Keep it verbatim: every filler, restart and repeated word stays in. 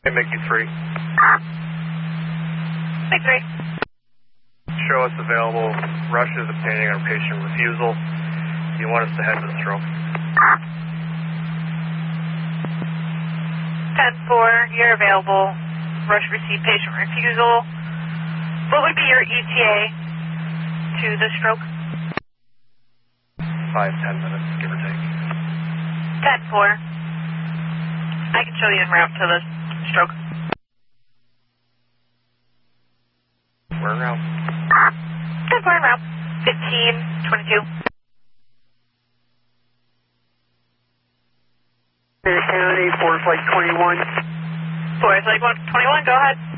Hey, Mickey three. Mickey three. Show us available. Rush is obtaining our patient refusal. Do you want us to head to the stroke? ten four, you're available. Rush received patient refusal. What would be your E T A to the stroke? Five, ten minutes, give or take. ten four. I can show you en route to the stroke. We're en route. ten four en route. fifteen twenty-two. Kennedy, Forest Lake twenty-one. Forest Lake twenty-one, go ahead.